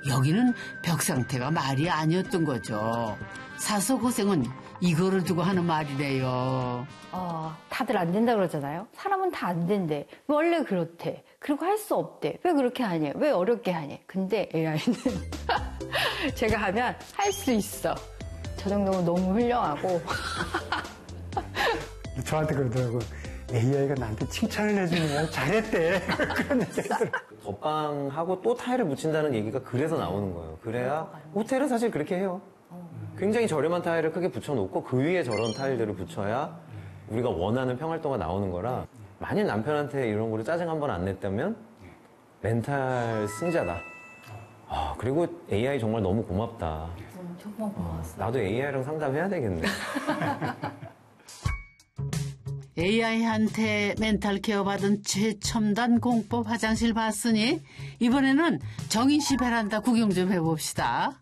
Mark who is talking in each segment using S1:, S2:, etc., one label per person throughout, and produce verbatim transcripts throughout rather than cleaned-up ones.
S1: 여기는 벽 상태가 말이 아니었던 거죠. 사서 고생은 이거를 두고 하는 말이래요.
S2: 어, 다들 안 된다 그러잖아요. 사람은 다 안 된대. 원래 그렇대. 그리고 할 수 없대. 왜 그렇게 하냐? 왜 어렵게 하냐? 근데 에이아이는 제가 하면 할 수 있어. 저 정도면 너무 훌륭하고.
S3: 저한테 그러더라고. 에이아이가 나한테 칭찬을 해주는 잘했대. 그런 얘기 하더라고.
S4: 덧방하고 또 타일을 붙인다는 얘기가 그래서 나오는 거예요. 그래야 호텔은 사실 그렇게 해요. 굉장히 저렴한 타일을 크게 붙여놓고 그 위에 저런 타일들을 붙여야 우리가 원하는 평활도가 나오는 거라 만일 남편한테 이런 거를 짜증 한 번 안 냈다면 렌탈 승자다. 아, 그리고 에이아이 정말 너무 고맙다.
S2: 정말 고마웠어.
S4: 나도 에이아이랑 상담해야 되겠네.
S1: 에이아이한테 멘탈 케어 받은 최첨단 공법 화장실 봤으니 이번에는 정인 씨 베란다 구경 좀 해봅시다.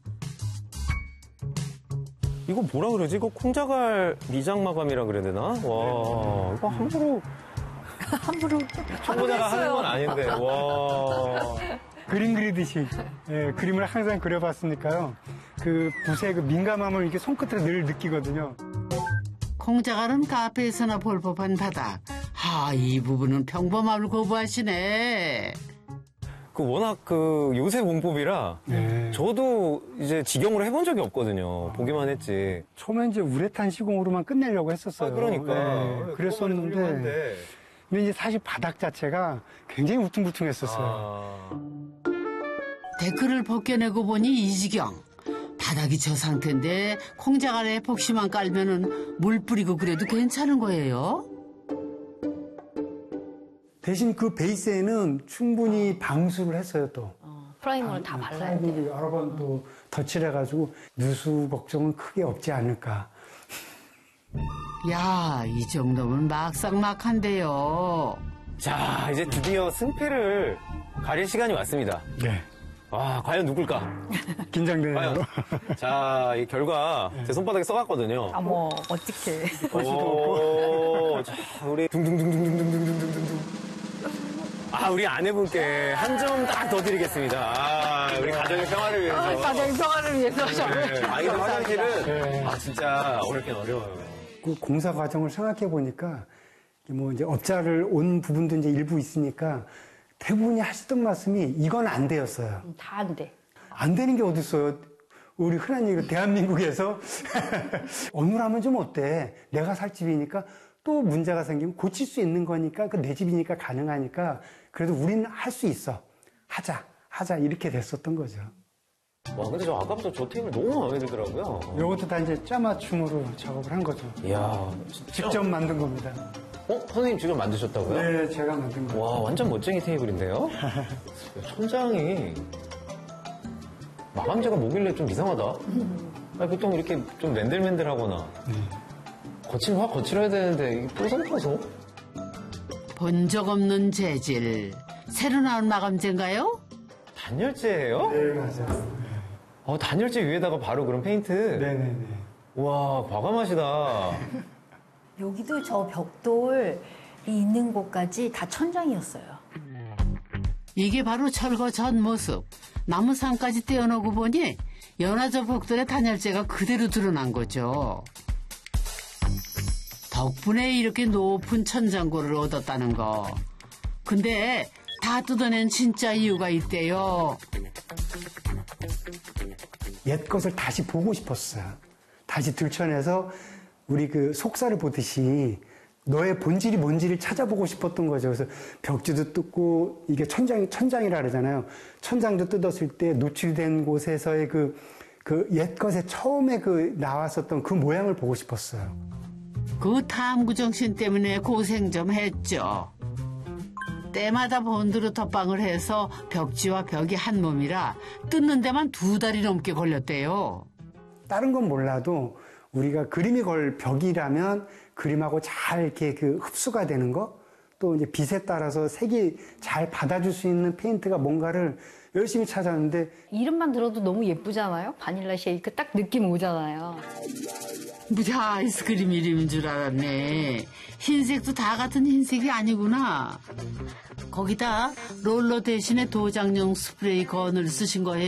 S4: 이거 뭐라 그러지? 이거 콩자갈 미장 마감이라 그래야 되나? 와, 이거 함부로
S2: 함부로
S4: 초보자가 하는 건 아닌데. 와.
S3: 그림 그리듯이 예, 그림을 항상 그려봤으니까요. 그 붓의 그 민감함을 이렇게 손끝으로 늘 느끼거든요.
S1: 콩자갈은 카페에서나 볼 법한 바닥. 하, 이 부분은 평범함을 거부하시네.
S4: 그 워낙 그 요새 공법이라
S3: 네.
S4: 저도 이제 직영으로 해본 적이 없거든요. 보기만 했지.
S3: 처음엔 이제 우레탄 시공으로만 끝내려고 했었어요.
S4: 아, 그러니까.
S3: 예, 그랬었는데 근데 이제 사실 바닥 자체가 굉장히 우퉁불퉁했었어요.
S4: 아...
S1: 데크를 벗겨내고 보니 이 지경. 바닥이 저 상태인데 콩자갈에 에폭시만 깔면은 물 뿌리고 그래도 괜찮은 거예요?
S3: 대신 그 베이스에는 충분히 방수를 했어요, 또.
S2: 어, 프라이머를 다 발라야
S3: 프라이머를
S2: 돼.
S3: 여러 번 또 덧칠해가지고 누수 걱정은 크게 없지 않을까.
S1: 야, 이 정도면 막상막한데요.
S4: 자, 이제 드디어 승패를 가릴 시간이 왔습니다.
S3: 네.
S4: 와, 과연 누굴까?
S3: 긴장되네요.
S4: 과연. 자, 이 결과 제 손바닥에 써갔거든요.
S2: 아, 뭐, 어떡해.
S4: 오, 자, 우리 둥둥둥둥둥둥둥둥둥둥. 아, 우리 아내분께 한 점 딱 더 드리겠습니다. 아, 우리 가정의 평화를 위해서.
S2: 아, 가정의 평화를 위해서.
S4: 네, 아이들 화장실은
S3: 네.
S4: 아, 진짜 어렵긴 어려워요.
S3: 그 공사 과정을 생각해 보니까 뭐 이제 업자를 온 부분도 이제 일부 있으니까 대부분이 하시던 말씀이 이건 안 되었어요.
S2: 다 안 돼.
S3: 안 되는 게 어딨어요. 우리 흔한 얘기로 대한민국에서 어눌하면 좀 어때? 내가 살 집이니까 또 문제가 생기면 고칠 수 있는 거니까 그 내 집이니까 가능하니까 그래도 우리는 할 수 있어. 하자. 하자. 이렇게 됐었던 거죠.
S4: 와, 근데 저 아까부터 저 테이블 너무 마음에 들더라고요.
S3: 이것도 다 이제 짜맞춤으로 작업을 한 거죠.
S4: 이야,
S3: 직접 만든 겁니다.
S4: 어? 선생님 직접 만드셨다고요?
S3: 네, 제가 만든 거예요.
S4: 와, 완전 멋쟁이 테이블인데요? 천장이 마감재가 뭐길래 좀 이상하다. 아니, 보통 이렇게 좀 맨들맨들하거나 거친 확 거칠어야 되는데 이게 뽀송뽀송?
S1: 본 적 없는 재질. 새로 나온 마감재인가요?
S4: 단열재예요?
S3: 네, 맞아요.
S4: 어, 단열재 위에다가 바로 그런 페인트?
S3: 네네네.
S4: 와, 과감하시다.
S5: 여기도 저 벽돌이 있는 곳까지 다 천장이었어요.
S1: 이게 바로 철거 전 모습. 나무상까지 떼어놓고 보니 연화저 벽돌의 단열재가 그대로 드러난 거죠. 덕분에 이렇게 높은 천장고를 얻었다는 거. 근데 다 뜯어낸 진짜 이유가 있대요.
S3: 옛 것을 다시 보고 싶었어요. 다시 들춰내서 우리 그 속사를 보듯이 너의 본질이 뭔지를 찾아보고 싶었던 거죠. 그래서 벽지도 뜯고 이게 천장이 천장이라 그러잖아요. 천장도 뜯었을 때 노출된 곳에서의 그 그 옛 것에 처음에 그 나왔었던 그 모양을 보고 싶었어요.
S1: 그 탐구 정신 때문에 고생 좀 했죠. 때마다 본드로 덧방을 해서 벽지와 벽이 한 몸이라 뜯는 데만 두 달이 넘게 걸렸대요.
S3: 다른 건 몰라도 우리가 그림이 걸 벽이라면 그림하고 잘 이렇게 그 흡수가 되는 거, 또 이제 빛에 따라서 색이 잘 받아줄 수 있는 페인트가 뭔가를 열심히 찾았는데
S2: 이름만 들어도 너무 예쁘잖아요? 바닐라 쉐이크 딱 느낌 오잖아요.
S1: 무자 아이스크림 이름인 줄 알았네. 흰색도 다 같은 흰색이 아니구나. 거기다 롤러 대신에 도장용 스프레이 건을 쓰신 거예요.